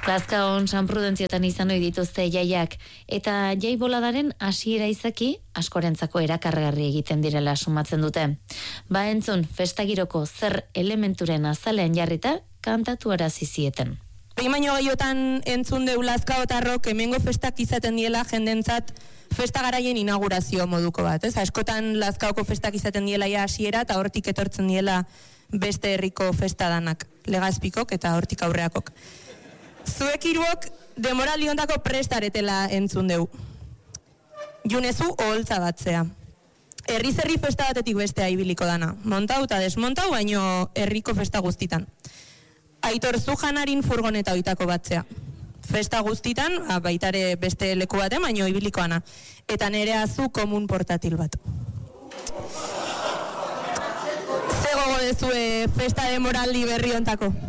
Lazkaon San Prudentziotan izan ohi dituzte jaiak, eta jai boladaren hasiera izaki askorentzako erakargarri egiten direla sumatzen dute. Ba entzun, festagiroko zer elementuren azalean jarrita kantatu arazi zieten. Behin baino gehiotan entzun deu lazkaotarrok hemengo festak izaten diela jendentzat festa garaien inaugurazio moduko bat, ez? Askotan Lazkaoko festak izaten diela ja hasiera eta hortik etortzen diela beste herriko festa danak, Legazpikok eta hortik aurreakok. Zuek hiruok denboraldi hontako prestaretela entzun deu. Junezu oholtza batzea. Herri festa batetik bestea ibiliko dana. Montau eta desmontau, baino herriko festa guztitan. Aitor Zujanarin furgoneta oitako batzea. Festa guztitan, baitare beste leku batean, baino ibilikoana. Eta nerea zu komun portatil bat. Ze gogo dezue festa demoraldi berri hontako?